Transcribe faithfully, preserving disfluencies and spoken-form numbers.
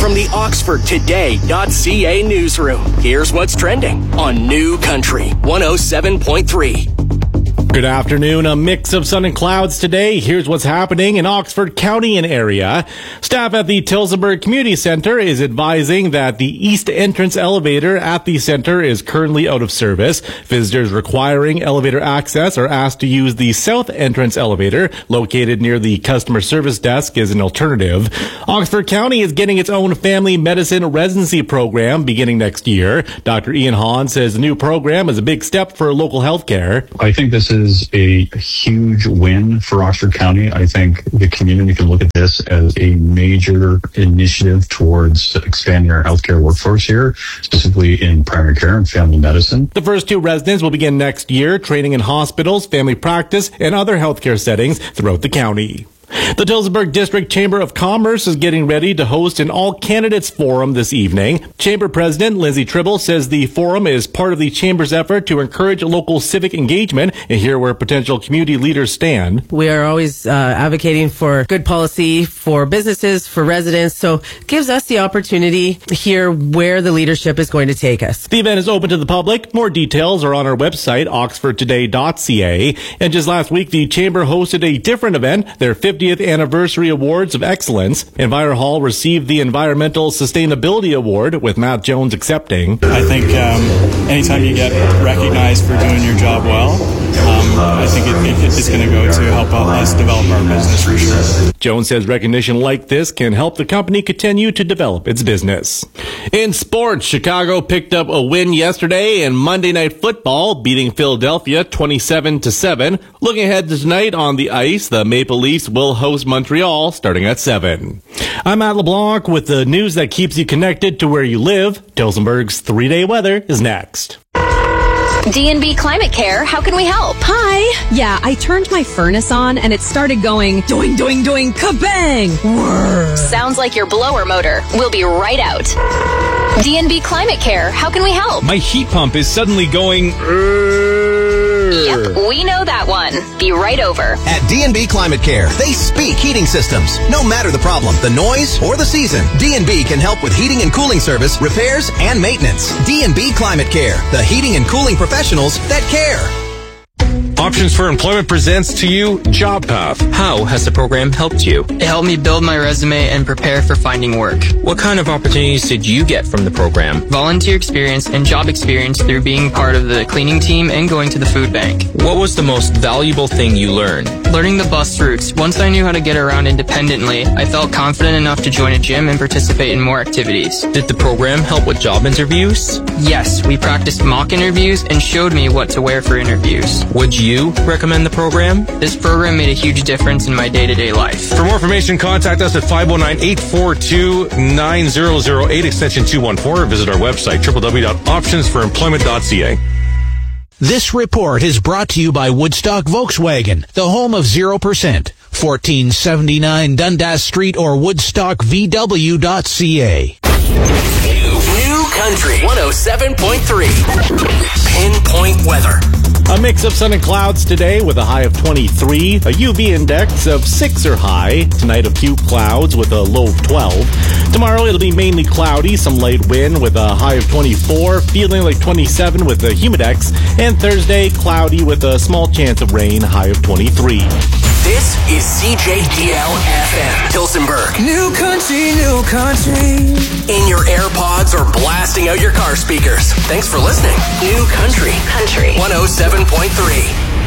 From the Oxford Today dot C A newsroom, here's what's trending on New Country one oh seven point three. Good afternoon. A mix of sun and clouds today. Here's what's happening in Oxford County and area. Staff at the Tillsonburg Community Center is advising that the east entrance elevator at the center is currently out of service. Visitors requiring elevator access are asked to use the south entrance elevator located near the customer service desk as an alternative. Oxford County is getting its own family medicine residency program beginning next year. Doctor Ian Hahn says the new program is a big step for local health care. I think this is is a huge win for Oxford County. I think the community can look at this as a major initiative towards expanding our healthcare workforce here, specifically in primary care and family medicine. The first two residents will begin next year, training in hospitals, family practice, and other healthcare settings throughout the county. The Tillsonburg District Chamber of Commerce is getting ready to host an all-candidates forum this evening. Chamber President Lindsay Tribble says the forum is part of the Chamber's effort to encourage local civic engagement and hear where potential community leaders stand. We are always uh, advocating for good policy for businesses, for residents, so it gives us the opportunity to hear where the leadership is going to take us. The event is open to the public. More details are on our website, oxford today dot c a. And just last week, the Chamber hosted a different event, their fiftieth Anniversary Awards of Excellence. Enviro Hall received the Environmental Sustainability Award, with Matt Jones accepting. I think um, anytime you get recognized for doing your job well, um, I think it, it, it's going to go to help us develop our business for sure. Jones says recognition like this can help the company continue to develop its business. In sports, Chicago picked up a win yesterday in Monday Night Football, beating Philadelphia twenty-seven to seven. Looking ahead to tonight on the ice, the Maple Leafs will host Montreal starting at seven. I'm Matt LeBlanc with the news that keeps you connected to where you live. Tillsonburg's three-day weather is next. D and B Climate Care, how can we help? Hi. Yeah, I turned my furnace on and it started going doing, doing, doing, kabang. Whirr. Sounds like your blower motor. We'll be right out. D and B Climate Care, how can we help? My heat pump is suddenly going... Yep, we know that one. Be right over. At D and B Climate Care, they speak heating systems. No matter the problem, the noise, or the season, D and B can help with heating and cooling service, repairs, and maintenance. D and B Climate Care, the heating and cooling professionals that care. Options for Employment presents to you Job Path. How has the program helped you? It helped me build my resume and prepare for finding work. What kind of opportunities did you get from the program? Volunteer experience and job experience through being part of the cleaning team and going to the food bank. What was the most valuable thing you learned? Learning the bus routes. Once I knew how to get around independently, I felt confident enough to join a gym and participate in more activities. Did the program help with job interviews? Yes, we practiced mock interviews and showed me what to wear for interviews. Would you recommend the program? This program made a huge difference in my day-to-day life. For more information, contact us at five oh nine, eight four two, nine zero zero eight, extension two one four, or visit our website, w w w dot options for employment dot c a. This report is brought to you by Woodstock Volkswagen, the home of zero percent. fourteen seventy-nine Dundas Street or woodstock v w dot c a. New Country one oh seven point three. Pinpoint weather. A mix of sun and clouds today with a high of twenty-three, a U V index of six or high. Tonight a few clouds with a low of twelve. Tomorrow it'll be mainly cloudy, some light wind with a high of twenty-four, feeling like twenty-seven with a humidex. And Thursday, cloudy with a small chance of rain, high of twenty-three. This is C J D L F M, Tillsonburg. New country, new country. In your AirPods or blasting out your car speakers. Thanks for listening. New Country. Country. one oh seven point three.